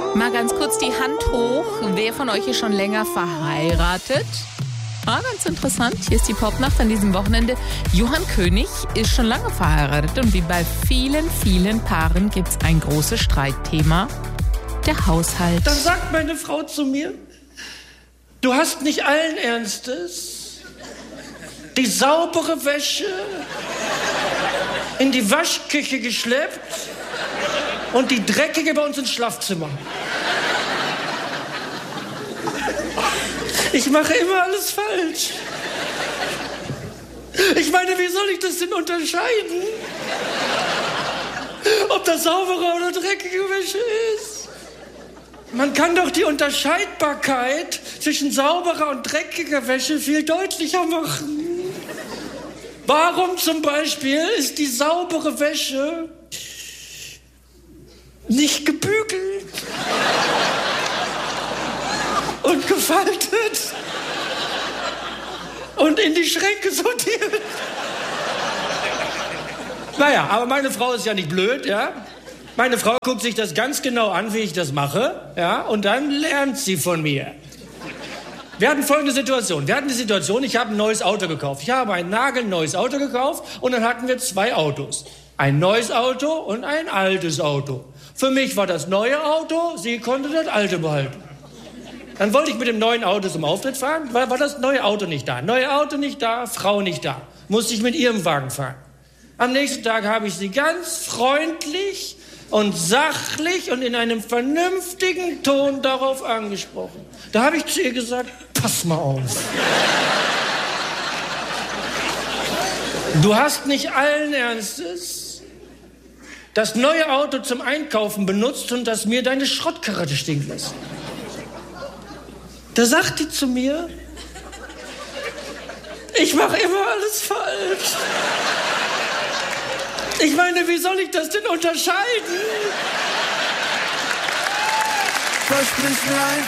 Mal ganz kurz die Hand hoch. Wer von euch ist schon länger verheiratet? Ganz interessant. Hier ist die Popnacht an diesem Wochenende. Johann König ist schon lange verheiratet und wie bei vielen, vielen Paaren gibt es ein großes Streitthema. Der Haushalt. Dann sagt meine Frau zu mir, du hast nicht allen Ernstes die saubere Wäsche in die Waschküche geschleppt und die dreckige bei uns ins Schlafzimmer. Ich mache immer alles falsch. Ich meine, wie soll ich das denn unterscheiden? Ob das saubere oder dreckige Wäsche ist? Man kann doch die Unterscheidbarkeit zwischen sauberer und dreckiger Wäsche viel deutlicher machen. Warum zum Beispiel ist die saubere Wäsche nicht gebügelt und gefaltet und in die Schränke sortiert? Naja, aber meine Frau ist ja nicht blöd, ja? Meine Frau guckt sich das ganz genau an, wie ich das mache, ja? Und dann lernt sie von mir. Wir hatten folgende Situation. Ich habe ein neues Auto gekauft. Ich habe ein nagelneues Auto gekauft und dann hatten wir 2 Autos. Ein neues Auto und ein altes Auto. Für mich war das neue Auto, sie konnte das alte behalten. Dann wollte ich mit dem neuen Auto zum Auftritt fahren, war das neue Auto nicht da. Neue Auto nicht da, Frau nicht da. Musste ich mit ihrem Wagen fahren. Am nächsten Tag habe ich sie ganz freundlich und sachlich und in einem vernünftigen Ton darauf angesprochen. Da habe ich zu ihr gesagt, pass mal auf. Du hast nicht allen Ernstes das neue Auto zum Einkaufen benutzt und das mir deine Schrottkarre stinken lässt. Da sagt die zu mir, ich mache immer alles falsch. Ich meine, wie soll ich das denn unterscheiden? Versprich mir einfach.